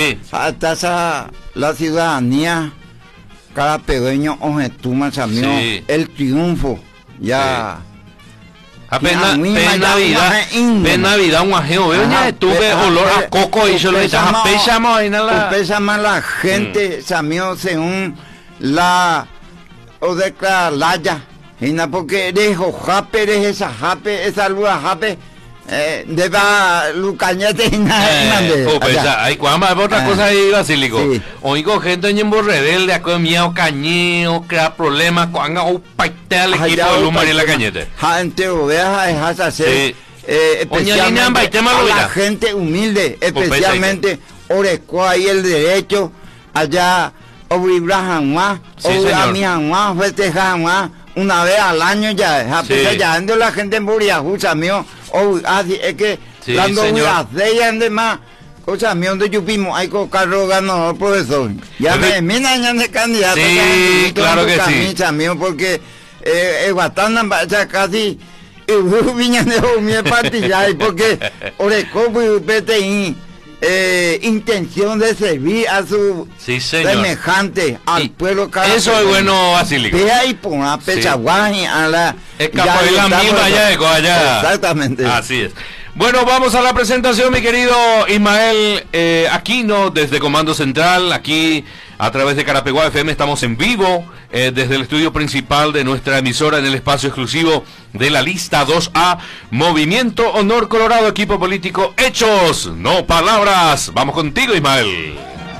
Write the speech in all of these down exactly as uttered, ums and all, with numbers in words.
Sí. Hasta esa, la ciudadanía, cada pequeño ojetuma, Samio, Sí. el triunfo, ya. Apenas Mí, pen mí, Navidad, mí, pen Navidad un ajeo, veo Ajá, ya tuve pe- olor ah, a coco y se lo pesa echaba más- pesa más en la Pesa más la gente, Samio, según la o de la laya, y na porque eres jape, eres esa jape, esa lua jape, eh, de va lucañete y nada, Eh, oh, pesa, hay cuamba otra Ah, cosa ahí, Basílico. sí. Oigo gente en rebelde, a miedo cañeo, crea problemas, cuanga o paitea al equipo de Luz Mariela Cañete. Gente oveja dejas hacer, Sí. eh, Oña, línea, especialmente baitema, a lo la irá. gente humilde, pesa, especialmente Oreco ahí el derecho, allá Obribrajanma, Sí, señor. Obramijanma, Festejanma, una vez al año ya, ja, Sí. pues, ya ando la gente en Buriajusa mío, o así es que Sí, dando señor. de y ande más. Cosa mío donde yo vimos, hay con carro ganador profesor. Ya Pero- me miran ya de candidato. Sí, ya, claro que sí. camisa, mío, porque eh, eh, Guatana ya casi eh, viñan de mi partida, porque Oreco P T I eh, intención de servir a su Sí, señor. semejante al Y pueblo cada eso es persona. bueno, Basílico. Vea y pon a Pechaguaji a la Es ya capaz de la estamos- misma ya de allá. Exactamente. Así es. Bueno, vamos a la presentación, mi querido Ismael eh, Aquino, desde Comando Central, aquí a través de Carapeguá F M, estamos en vivo, eh, desde el estudio principal de nuestra emisora en el espacio exclusivo de la lista dos A, Movimiento Honor Colorado, equipo político, hechos, no palabras. Vamos contigo, Ismael.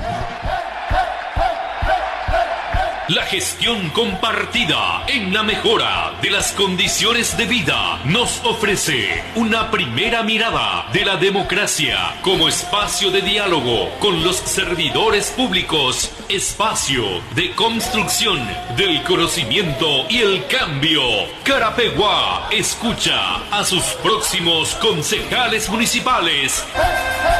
La gestión compartida en la mejora de las condiciones de vida nos ofrece una primera mirada de la democracia como espacio de diálogo con los servidores públicos, espacio de construcción del conocimiento y el cambio. Carapeguá escucha a sus próximos concejales municipales.